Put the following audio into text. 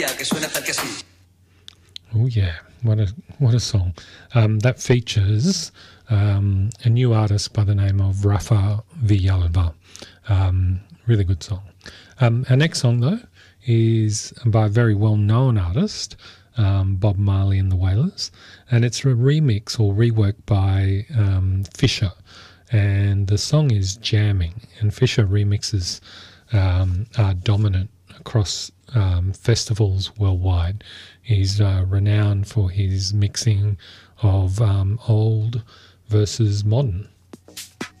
Oh yeah, what a song. That features a new artist by the name of Rafa Villalba. Really good song. Our next song though is by a very well-known artist, Bob Marley and the Wailers, and it's a remix or rework by Fisher, and the song is Jamming, and Fisher remixes are dominant across festivals worldwide. He's renowned for his mixing of old versus modern.